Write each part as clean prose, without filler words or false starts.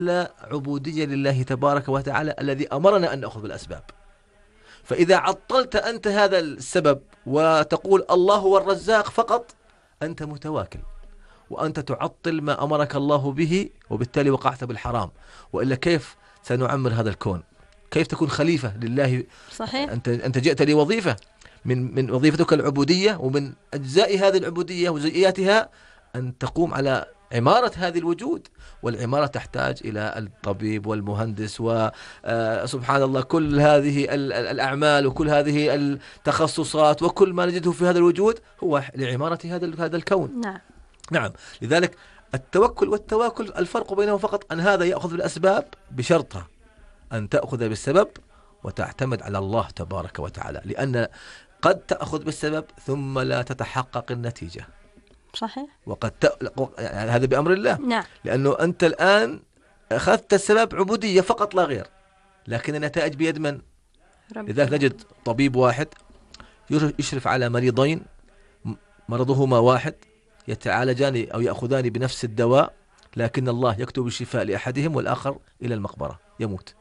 عبودية لله تبارك وتعالى الذي أمرنا أن نأخذ بالأسباب. فإذا عطلت أنت هذا السبب وتقول الله هو الرزاق فقط، أنت متواكل، وأنت تعطل ما أمرك الله به، وبالتالي وقعت بالحرام. وإلا كيف سنعمر هذا الكون؟ كيف تكون خليفة لله؟ صحيح. أنت جئت لوظيفة من وظيفتك العبودية، ومن أجزاء هذه العبودية وجزئياتها أن تقوم على عمارة هذه الوجود. والعمارة تحتاج إلى الطبيب والمهندس وسبحان الله كل هذه الأعمال وكل هذه التخصصات، وكل ما نجده في هذا الوجود هو لعمارة هذا الكون. نعم. نعم. لذلك التوكل والتواكل الفرق بينهم فقط أن هذا يأخذ بالأسباب بشرطها أن تأخذ بالسبب وتعتمد على الله تبارك وتعالى، لأن قد تأخذ بالسبب ثم لا تتحقق النتيجة. صحيح. يعني هذا بأمر الله. نعم. لأنه أنت الآن أخذت السبب عبودية فقط لا غير، لكن النتائج بيد من؟ لذلك نجد طبيب واحد يشرف على مريضين مرضهما واحد، يتعالجان أو يأخذان بنفس الدواء، لكن الله يكتب الشفاء لأحدهم والآخر إلى المقبرة يموت.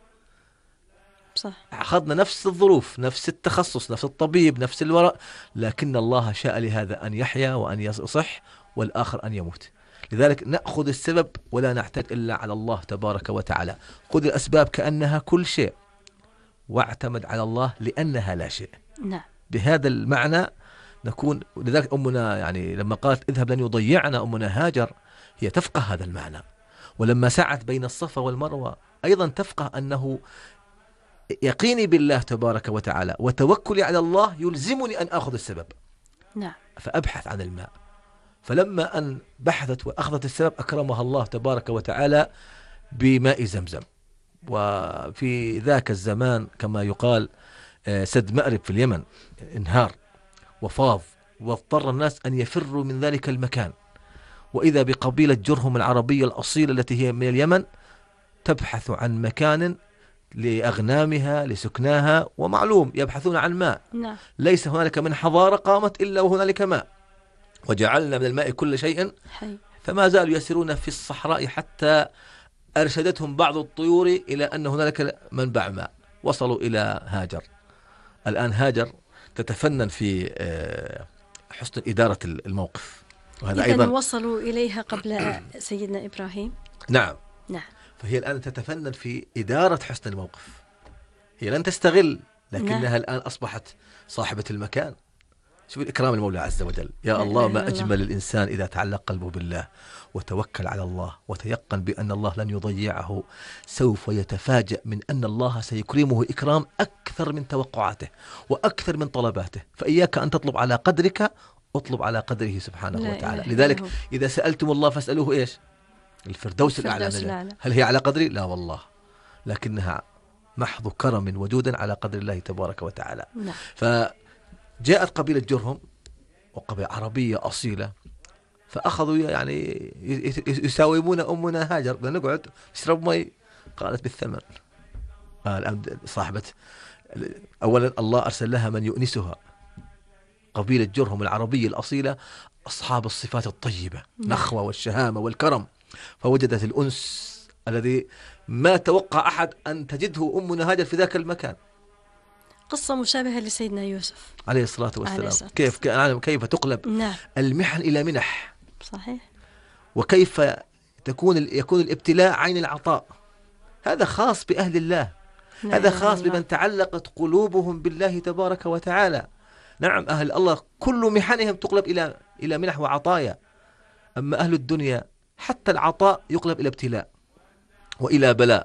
صح. أخذنا نفس الظروف، نفس التخصص، نفس الطبيب، نفس الوراء، لكن الله شاء لهذا أن يحيا وأن يصح، والآخر أن يموت. لذلك نأخذ السبب ولا نعتد إلا على الله تبارك وتعالى. خذ الأسباب كأنها كل شيء، واعتمد على الله لأنها لا شيء. نعم. بهذا المعنى نكون. لذلك أمنا يعني لما قالت اذهب لن يضيعنا، أمنا هاجر هي تفقه هذا المعنى، ولما سعت بين الصفا والمروة أيضا تفقه أنه يقيني بالله تبارك وتعالى وتوكلي على الله يلزمني أن أخذ السبب. نعم. فأبحث عن الماء. فلما أن بحثت وأخذت السبب أكرمها الله تبارك وتعالى بماء زمزم. وفي ذاك الزمان كما يقال سد مأرب في اليمن انهار وفاض، واضطر الناس أن يفروا من ذلك المكان، وإذا بقبيلة جرهم العربية الأصيلة التي هي من اليمن تبحث عن مكان لأغنامها لسكناها، ومعلوم يبحثون عن ماء. نعم. ليس هنالك من حضارة قامت إلا وهنالك ماء، وجعلنا من الماء كل شيء حي. فما زالوا يسيرون في الصحراء حتى أرشدتهم بعض الطيور إلى أن هنالك منبع ماء، وصلوا إلى هاجر. الآن هاجر تتفنن في حسن إدارة الموقف، وهذا أيضا وصلوا إليها قبل سيدنا إبراهيم. نعم. نعم. فهي الآن تتفنن في إدارة حسن الموقف. هي لن تستغل، لكنها نعم. الآن أصبحت صاحبة المكان. شوف الإكرام المولى عز وجل. يا الله ما أجمل الإنسان إذا تعلق قلبه بالله وتوكل على الله وتيقن بأن الله لن يضيعه، سوف يتفاجأ من أن الله سيكرمه إكرام أكثر من توقعاته وأكثر من طلباته. فإياك أن تطلب على قدرك، اطلب على قدره سبحانه وتعالى. لذلك إذا سألتم الله فاسألوه إيش؟ الفردوس الأعلى. هل هي على قدري؟ لا والله، لكنها محض كرم وجودا على قدر الله تبارك وتعالى. نعم. فجاءت قبيلة جرهم وقبيلة عربية أصيلة، فأخذوا يعني يساومون أمنا هاجر، بدنا نقعد نشرب مي. قالت بالثمن. الآن صاحبة أولا الله أرسل لها من يؤنسها. قبيلة جرهم العربية الأصيلة أصحاب الصفات الطيبة، نخوة والشهامة والكرم، فوجدت الأنس الذي ما توقع أحد أن تجده أمنا هاجر في ذاك المكان. قصة مشابهة لسيدنا يوسف عليه الصلاة والسلام. كيف تقلب نعم. المحن إلى منح. صحيح. وكيف يكون الابتلاء عين العطاء. هذا خاص بأهل الله. نعم. هذا خاص بمن تعلقت قلوبهم بالله تبارك وتعالى. نعم. أهل الله كل محنهم تقلب إلى منح وعطايا. أما أهل الدنيا حتى العطاء يقلب إلى ابتلاء وإلى بلاء،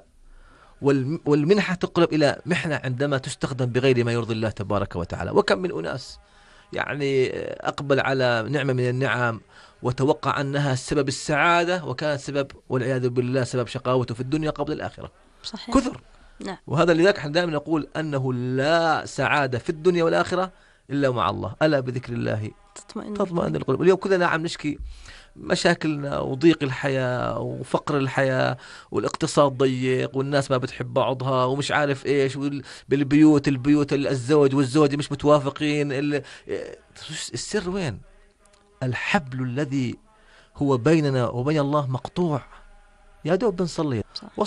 والمنحة تقلب إلى محنة عندما تستخدم بغير ما يرضي الله تبارك وتعالى. وكم من أناس يعني أقبل على نعمة من النعم وتوقع أنها سبب السعادة، وكانت سبب والعياذ بالله سبب شقاوته في الدنيا قبل الآخرة. صحيح. كثر. نعم. وهذا لذلك احنا دائما نقول أنه لا سعادة في الدنيا والآخرة إلا مع الله. ألا بذكر الله تطمئن القلوب. اليوم كلنا عم نشكي مشاكلنا وضيق الحياة وفقر الحياة والاقتصاد ضيق والناس ما بتحب بعضها ومش عارف إيش، بالبيوت الزوج والزوجة مش متوافقين. السر وين؟ الحبل الذي هو بيننا وبين الله مقطوع. يا دوب بنصلي